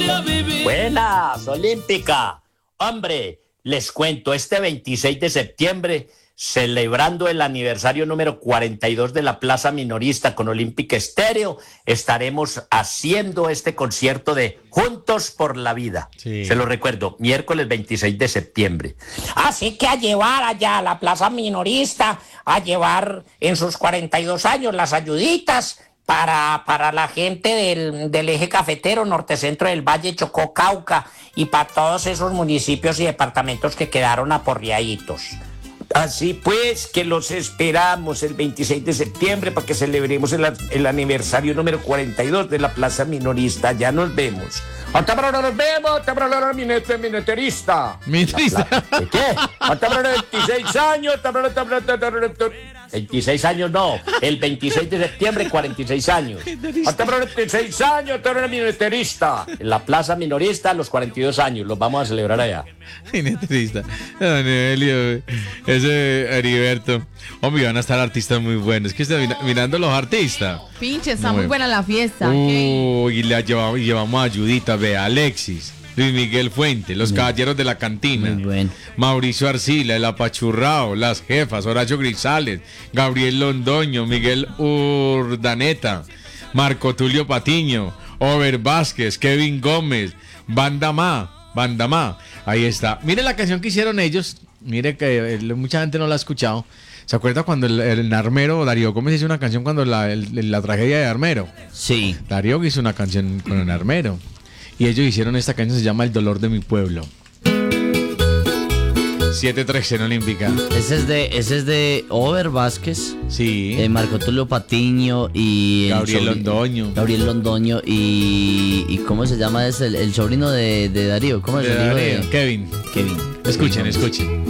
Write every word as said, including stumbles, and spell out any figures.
Buenas, Olímpica. Hombre, les cuento, este veintiséis de septiembre, celebrando el aniversario número cuarenta y dos de la Plaza Minorista con Olímpica Estéreo, estaremos haciendo este concierto de Juntos por la Vida. Sí. Se lo recuerdo, miércoles veintiséis de septiembre. Así que a llevar allá a la Plaza Minorista, a llevar en sus cuarenta y dos años las ayuditas para, para la gente del, del eje cafetero, norte centro del Valle, Chocó, Cauca, y para todos esos municipios y departamentos que quedaron aporreaditos. Así pues, que los esperamos el veintiséis de septiembre para que celebremos el, el aniversario número cuarenta y dos de la Plaza Minorista. Ya nos vemos. ¡Hasta pronto nos vemos! ¡Hasta pronto minete, mineterista! ¿Mineterista? ¿De qué? ¡Hasta pronto veintiséis años! ¡Hasta pronto, hasta pronto, hasta pronto! veintiséis años no, el veintiséis de septiembre, cuarenta y seis años. ¡Hasta pronto veintiséis años! ¡Hasta pronto mineterista! En la Plaza Minorista, los cuarenta y dos años, los vamos a celebrar allá. Mineterista. Don Elio, ese Heriberto. Hombre, van a estar artistas muy buenos. Es que está mirando los artistas. Pinche, está muy, muy buena la fiesta. Uy, y le llevamos, y llevamos ayudita, ve, Alexis, Luis Miguel Fuente, los bien. Caballeros de la Cantina, muy bueno. Mauricio Arcila, el Apachurrao, las Jefas, Horacio Grisales, Gabriel Londoño, Miguel Urdaneta, Marco Tulio Patiño, Over Vázquez, Kevin Gómez, Banda Ma, Banda Ma. Ahí está. Mire la canción que hicieron ellos. Mire que eh, mucha gente no la ha escuchado. ¿Se acuerda cuando el, el Armero, Darío Gómez, hizo una canción cuando la, el, la tragedia de Armero? Sí. Darío hizo una canción con el Armero. Y ellos hicieron esta canción, se llama El Dolor de mi Pueblo. siete trece en Olímpica. Ese es de, ese es de Over Vázquez. Sí. Eh, Marco Tulio Patiño y... Gabriel Londoño. Gabriel Londoño y... y ¿cómo se llama ese? El, el sobrino de, de Darío. ¿Cómo es de el hijo Darío. de...? Kevin. Kevin. Escuchen, escuchen.